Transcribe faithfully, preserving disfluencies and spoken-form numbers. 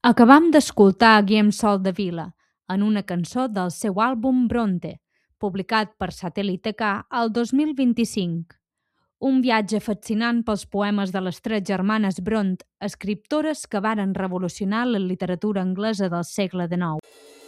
Acabam d'escoltar Guillem Sol de Vila en una cançó del seu àlbum Bronte, publicat per Satèl·lit K el dos mil vint-i-cinc. Un viatge fascinant pels poemes de les tres germanes Bront, escriptores que varen revolucionar la literatura anglesa del segle dinou.